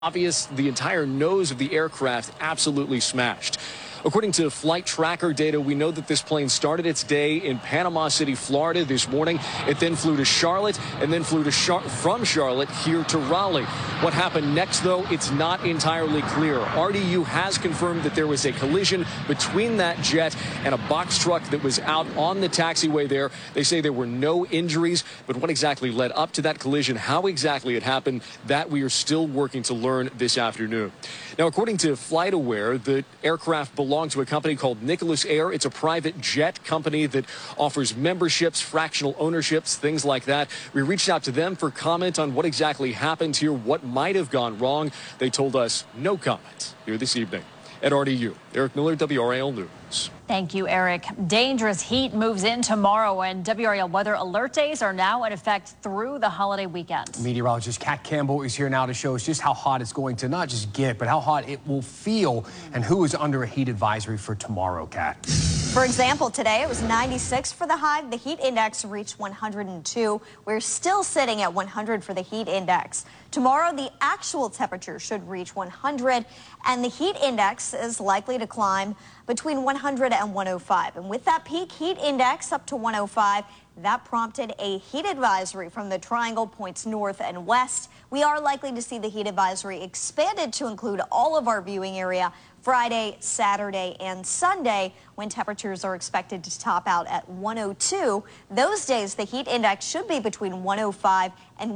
Obvious, the entire nose of the aircraft absolutely smashed. According to flight tracker data, we know that this plane started its day in Panama City, Florida this morning. It then flew to Charlotte and then flew to from Charlotte here to Raleigh. What happened next, though, it's not entirely clear. RDU has confirmed that there was a collision between that jet and a box truck that was out on the taxiway there. They say there were no injuries, but what exactly led up to that collision, how exactly it happened, that we are still working to learn this afternoon. Now, according to FlightAware, the aircraft belonged to a company called Nicholas Air. It's a private jet company that offers memberships, fractional ownerships, things like that. We reached out to them for comment on what exactly happened here, what might have gone wrong. They told us no comment here this evening. At RDU, Eric Miller, WRAL News. Thank you, Eric. Dangerous heat moves in tomorrow, and WRAL weather alert days are now in effect through the holiday weekend. Meteorologist Kat Campbell is here now to show us just how hot it's going to not just get, but how hot it will feel and who is under a heat advisory for tomorrow, Kat. For example, today it was 96 for the high. The heat index reached 102. We're still sitting at 100 for the heat index. Tomorrow, the actual temperature should reach 100, and the heat index is likely to climb between 100 and 105. And with that peak heat index up to 105, that prompted a heat advisory from the Triangle points north and west. We are likely to see the heat advisory expanded to include all of our viewing area Friday, Saturday, and Sunday, when temperatures are expected to top out at 102. Those days, the heat index should be between 105 and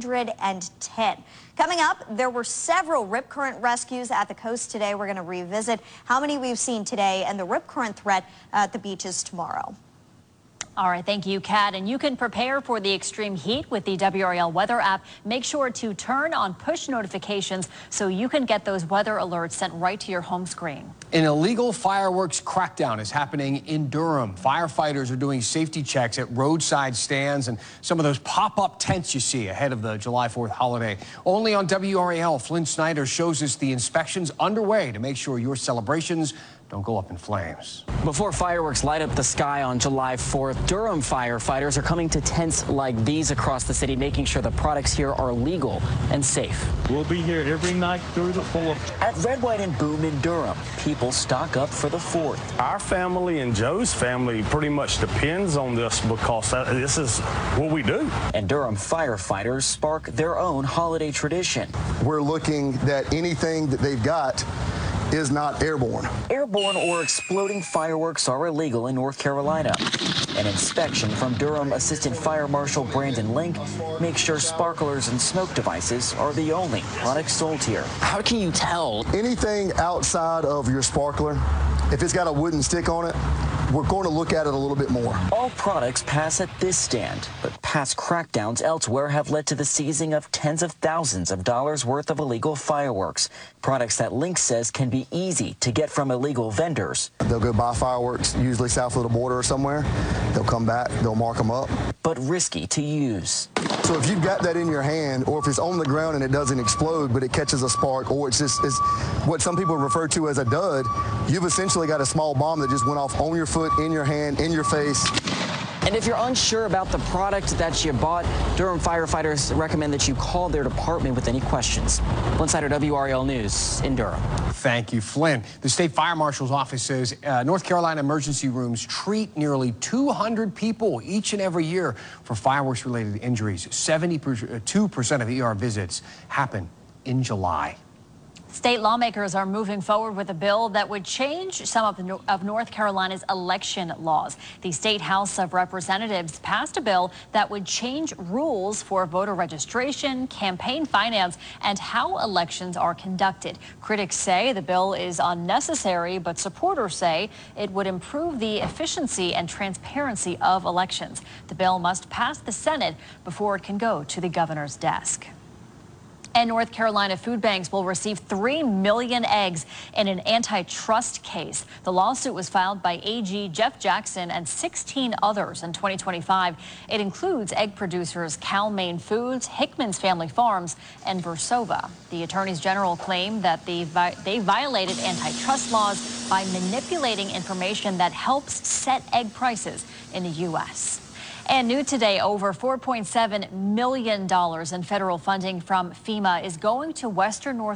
110. Coming up, there were several rip current rescues at the coast today. We're going to revisit how many we've seen today and the rip current threat at the beaches tomorrow. All right, thank you, Kat. And you can prepare for the extreme heat with the WRAL weather app. Make sure to turn on push notifications so you can get those weather alerts sent right to your home screen. An illegal fireworks crackdown is happening in Durham. Firefighters are doing safety checks at roadside stands and some of those pop-up tents you see ahead of the July 4th holiday. Only on WRAL, Flynn Snyder shows us the inspections underway to make sure your celebrations don't go up in flames. Before fireworks light up the sky on July 4th, Durham firefighters are coming to tents like these across the city, making sure the products here are legal and safe. We'll be here every night through the 4th. At Red, White, and Boom in Durham, people stock up for the 4th. Our family and Joe's family pretty much depends on this because this is what we do. And Durham firefighters spark their own holiday tradition. We're looking that anything that they've got is not airborne. Airborne or exploding fireworks are illegal in North Carolina. An inspection from Durham Assistant Fire Marshal Brandon Link makes sure sparklers and smoke devices are the only products sold here. How can you tell? Anything outside of your sparkler, if it's got a wooden stick on it, we're going to look at it a little bit more. All products pass at this stand, but past crackdowns elsewhere have led to the seizing of tens of thousands of dollars worth of illegal fireworks. Products that Link says can be easy to get from illegal vendors. They'll go buy fireworks, usually south of the border or somewhere. They'll come back, they'll mark them up. But risky to use. So if you've got that in your hand, or if it's on the ground and it doesn't explode, but it catches a spark, or it's what some people refer to as a dud, you've essentially got a small bomb that just went off on your foot, in your hand, in your face. And if you're unsure about the product that you bought, Durham firefighters recommend that you call their department with any questions. Flynn Snyder, WRAL News in Durham. Thank you, Flynn. The state fire marshal's office says North Carolina emergency rooms treat nearly 200 people each and every year for fireworks-related injuries. 72% of ER visits happen in July. State lawmakers are moving forward with a bill that would change some of North Carolina's election laws. The State House of Representatives passed a bill that would change rules for voter registration, campaign finance, and how elections are conducted. Critics say the bill is unnecessary, but supporters say it would improve the efficiency and transparency of elections. The bill must pass the Senate before it can go to the governor's desk. And North Carolina food banks will receive 3 million eggs in an antitrust case. The lawsuit was filed by AG Jeff Jackson and 16 others in 2025. It includes egg producers Cal-Maine Foods, Hickman's Family Farms, and Versova. The attorneys general claim that they violated antitrust laws by manipulating information that helps set egg prices in the U.S. And new today, over $4.7 million in federal funding from FEMA is going to Western North